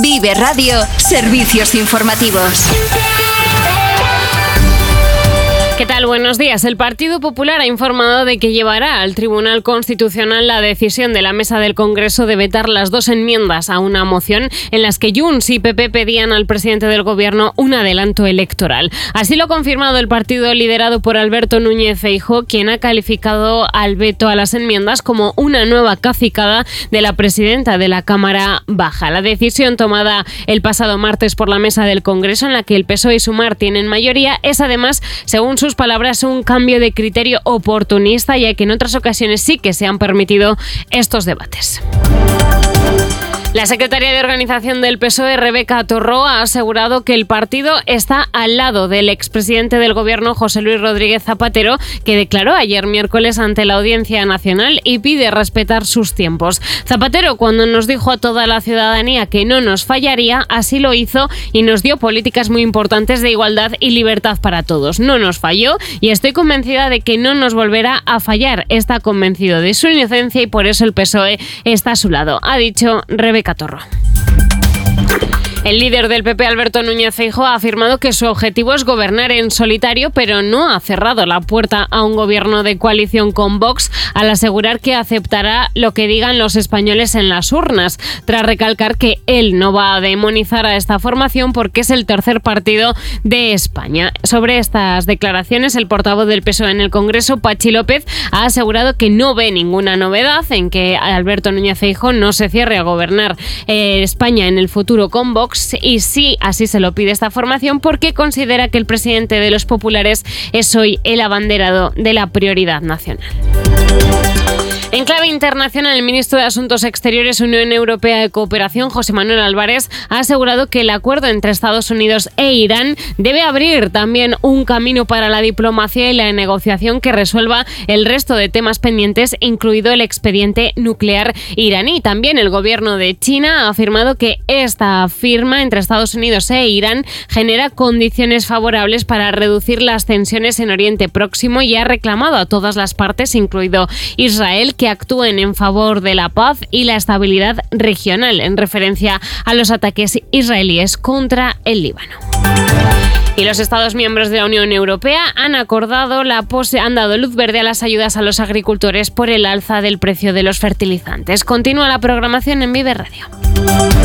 Vive Radio, servicios informativos. ¿Qué tal? Buenos días. El Partido Popular ha informado de que llevará al Tribunal Constitucional la decisión de la Mesa del Congreso de vetar las 2 enmiendas a una moción en las que Junts y PP pedían al presidente del Gobierno un adelanto electoral. Así lo ha confirmado el partido liderado por Alberto Núñez Feijóo, quien ha calificado al veto a las enmiendas como una nueva cacicada de la presidenta de la Cámara Baja. La decisión tomada el pasado martes por la Mesa del Congreso, en la que el PSOE y Sumar tienen mayoría, es además, según sus palabras, un cambio de criterio oportunista, ya que en otras ocasiones sí que se han permitido estos debates. La secretaria de Organización del PSOE, Rebeca Torró, ha asegurado que el partido está al lado del expresidente del Gobierno, José Luis Rodríguez Zapatero, que declaró ayer miércoles ante la Audiencia Nacional y pide respetar sus tiempos. Zapatero, cuando nos dijo a toda la ciudadanía que no nos fallaría, así lo hizo y nos dio políticas muy importantes de igualdad y libertad para todos. No nos falló y estoy convencida de que no nos volverá a fallar. Está convencido de su inocencia y por eso el PSOE está a su lado, ha dicho Rebeca Torró. El líder del PP, Alberto Núñez Feijóo, ha afirmado que su objetivo es gobernar en solitario, pero no ha cerrado la puerta a un gobierno de coalición con Vox, al asegurar que aceptará lo que digan los españoles en las urnas, tras recalcar que él no va a demonizar a esta formación porque es el tercer partido de España. Sobre estas declaraciones, el portavoz del PSOE en el Congreso, Patxi López, ha asegurado que no ve ninguna novedad en que Alberto Núñez Feijóo no se cierre a gobernar España en el futuro con Vox, y sí, así se lo pide esta formación porque considera que el presidente de los populares es hoy el abanderado de la prioridad nacional. En clave internacional, el ministro de Asuntos Exteriores, Unión Europea y Cooperación, José Manuel Álvarez, ha asegurado que el acuerdo entre Estados Unidos e Irán debe abrir también un camino para la diplomacia y la negociación que resuelva el resto de temas pendientes, incluido el expediente nuclear iraní. También el gobierno de China ha afirmado que esta firma entre Estados Unidos e Irán genera condiciones favorables para reducir las tensiones en Oriente Próximo y ha reclamado a todas las partes, incluido Israel, que actúen en favor de la paz y la estabilidad regional, en referencia a los ataques israelíes contra el Líbano. Y los Estados miembros de la Unión Europea han dado luz verde a las ayudas a los agricultores por el alza del precio de los fertilizantes. Continúa la programación en Vive Radio.